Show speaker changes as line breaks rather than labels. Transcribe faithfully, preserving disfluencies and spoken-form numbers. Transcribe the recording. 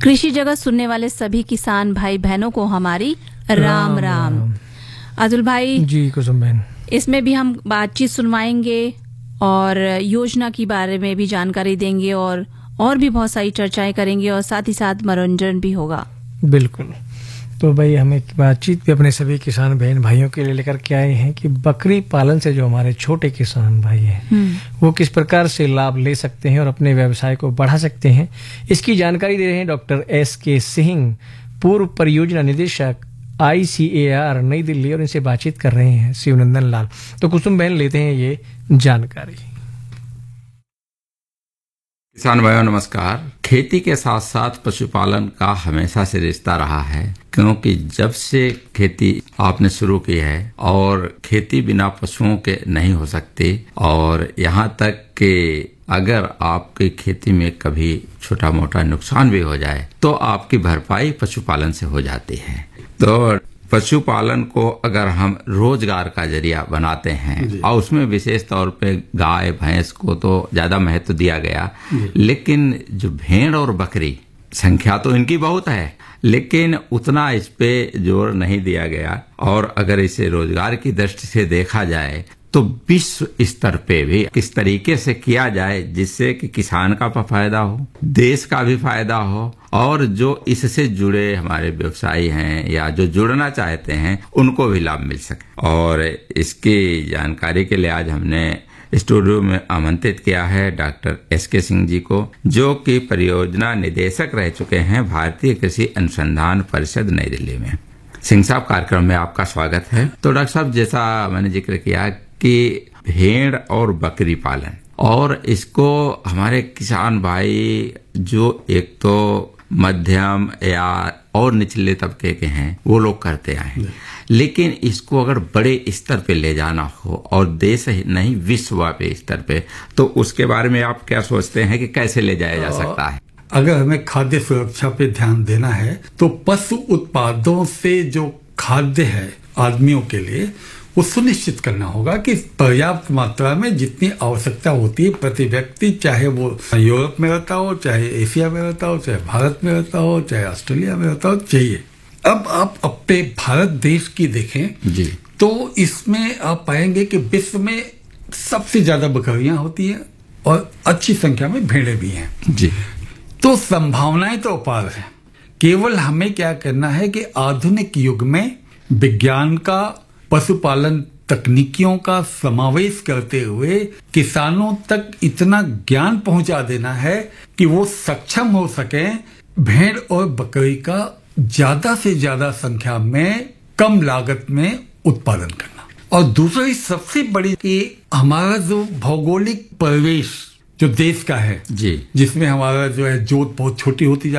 कृषि जगत सुनने वाले सभी किसान भाई बहनों को हमारी राम राम, राम। अतुल भाई
जी कुसुम बहन,
इसमें भी हम बातचीत सुनवाएंगे और योजना के बारे में भी जानकारी देंगे और और भी बहुत सारी चर्चाएं करेंगे और साथ ही साथ मनोरंजन भी होगा।
बिल्कुल। तो भाई हम एक बातचीत भी अपने सभी किसान बहन भाइयों के लिए लेकर के आए हैं कि बकरी पालन से जो हमारे छोटे किसान भाई हैं वो किस प्रकार से लाभ ले सकते हैं और अपने व्यवसाय को बढ़ा सकते हैं। इसकी जानकारी दे रहे हैं डॉक्टर एस के सिंह, पूर्व परियोजना निदेशक आई सी ए आर नई दिल्ली, और इनसे बातचीत कर रहे हैं शिवनंदन लाल। तो कुसुम बहन लेते हैं ये जानकारी।
किसान भाइयों नमस्कार। खेती के साथ साथ पशुपालन का हमेशा से रिश्ता रहा है, क्योंकि जब से खेती आपने शुरू की है और खेती बिना पशुओं के नहीं हो सकती, और यहाँ तक कि अगर आपकी खेती में कभी छोटा मोटा नुकसान भी हो जाए तो आपकी भरपाई पशुपालन से हो जाती है। तो पशुपालन को अगर हम रोजगार का जरिया बनाते हैं और उसमें विशेष तौर पे गाय भैंस को तो ज्यादा महत्व दिया गया, लेकिन जो भेड़ और बकरी संख्या तो इनकी बहुत है, लेकिन उतना इस पे जोर नहीं दिया गया। और अगर इसे रोजगार की दृष्टि से देखा जाए तो विश्व स्तर पे भी किस तरीके से किया जाए जिससे कि किसान का फायदा हो, देश का भी फायदा हो, और जो इससे जुड़े हमारे व्यवसायी हैं या जो जुड़ना चाहते हैं उनको भी लाभ मिल सके। और इसकी जानकारी के लिए आज हमने स्टूडियो में आमंत्रित किया है डॉक्टर एस के सिंह जी को, जो कि परियोजना निदेशक रह चुके हैं भारतीय कृषि अनुसंधान परिषद नई दिल्ली में। सिंह साहब, कार्यक्रम में आपका स्वागत है। तो डॉक्टर साहब, जैसा मैंने जिक्र किया कि भेड़ और बकरी पालन, और इसको हमारे किसान भाई जो एक तो मध्यम या और निचले तबके के हैं वो लोग करते आए, लेकिन इसको अगर बड़े स्तर पे ले जाना हो और देश ही नहीं विश्वव्यापी स्तर पे, तो उसके बारे में आप क्या सोचते हैं कि कैसे ले जाया जा सकता है?
अगर हमें खाद्य सुरक्षा पे ध्यान देना है तो पशु उत्पादों से जो खाद्य है आदमियों के लिए वो सुनिश्चित करना होगा कि पर्याप्त मात्रा में जितनी आवश्यकता होती है प्रति व्यक्ति, चाहे वो यूरोप में रहता हो, चाहे एशिया में रहता हो, चाहे भारत में रहता हो, चाहे ऑस्ट्रेलिया में रहता हो, चाहिए। अब आप अपने भारत देश की देखें जी, तो इसमें आप पाएंगे कि विश्व में सबसे ज्यादा बकरियां होती हैं और अच्छी संख्या में भेड़ें भी हैं जी। तो संभावनाएं तो अपार है। केवल हमें क्या करना है कि आधुनिक युग में विज्ञान का, पशुपालन तकनीकियों का समावेश करते हुए किसानों तक इतना ज्ञान पहुंचा देना है कि वो सक्षम हो सके भेड़ और बकरी का ज्यादा से ज्यादा संख्या में कम लागत में उत्पादन करना। और दूसरी सबसे बड़ी कि हमारा जो भौगोलिक परिवेश जो देश का है जी, जिसमें हमारा जो है जोत बहुत छोटी होती